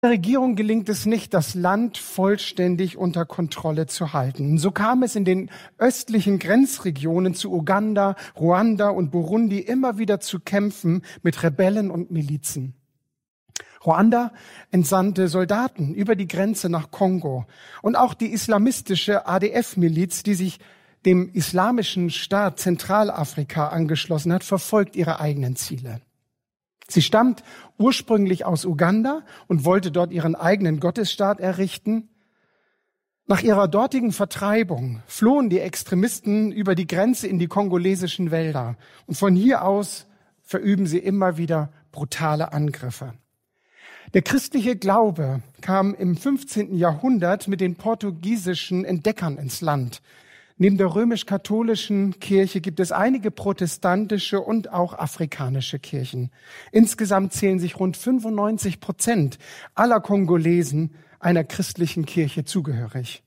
Der Regierung gelingt es nicht, das Land vollständig unter Kontrolle zu halten. So kam es in den östlichen Grenzregionen zu Uganda, Ruanda und Burundi immer wieder zu Kämpfen mit Rebellen und Milizen. Ruanda entsandte Soldaten über die Grenze nach Kongo. Und auch die islamistische ADF-Miliz, die sich dem Islamischen Staat Zentralafrika angeschlossen hat, verfolgt ihre eigenen Ziele. Sie stammt ursprünglich aus Uganda und wollte dort ihren eigenen Gottesstaat errichten. Nach ihrer dortigen Vertreibung flohen die Extremisten über die Grenze in die kongolesischen Wälder. Und von hier aus verüben sie immer wieder brutale Angriffe. Der christliche Glaube kam im 15. Jahrhundert mit den portugiesischen Entdeckern ins Land. Neben der römisch-katholischen Kirche gibt es einige protestantische und auch afrikanische Kirchen. Insgesamt zählen sich rund 95% aller Kongolesen einer christlichen Kirche zugehörig.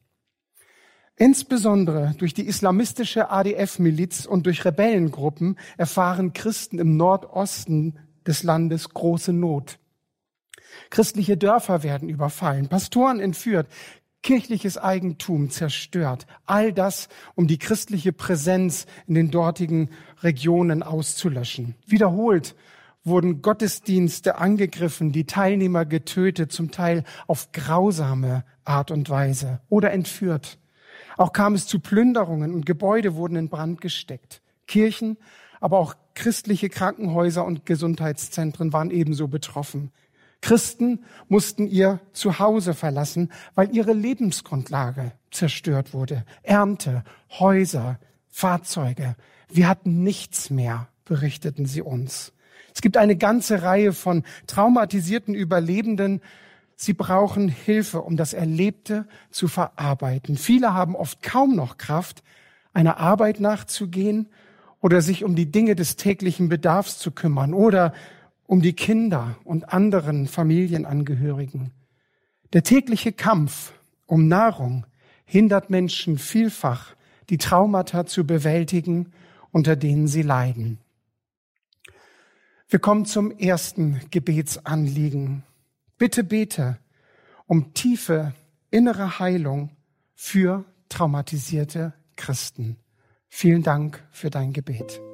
Insbesondere durch die islamistische ADF-Miliz und durch Rebellengruppen erfahren Christen im Nordosten des Landes große Not. Christliche Dörfer werden überfallen, Pastoren entführt, kirchliches Eigentum zerstört. All das, um die christliche Präsenz in den dortigen Regionen auszulöschen. Wiederholt wurden Gottesdienste angegriffen, die Teilnehmer getötet, zum Teil auf grausame Art und Weise oder entführt. Auch kam es zu Plünderungen und Gebäude wurden in Brand gesteckt. Kirchen, aber auch christliche Krankenhäuser und Gesundheitszentren waren ebenso betroffen. Christen mussten ihr Zuhause verlassen, weil ihre Lebensgrundlage zerstört wurde. Ernte, Häuser, Fahrzeuge. Wir hatten nichts mehr, berichteten sie uns. Es gibt eine ganze Reihe von traumatisierten Überlebenden. Sie brauchen Hilfe, um das Erlebte zu verarbeiten. Viele haben oft kaum noch Kraft, einer Arbeit nachzugehen oder sich um die Dinge des täglichen Bedarfs zu kümmern oder um die Kinder und anderen Familienangehörigen. Der tägliche Kampf um Nahrung hindert Menschen vielfach, die Traumata zu bewältigen, unter denen sie leiden. Wir kommen zum ersten Gebetsanliegen. Bitte bete um tiefe innere Heilung für traumatisierte Christen. Vielen Dank für dein Gebet.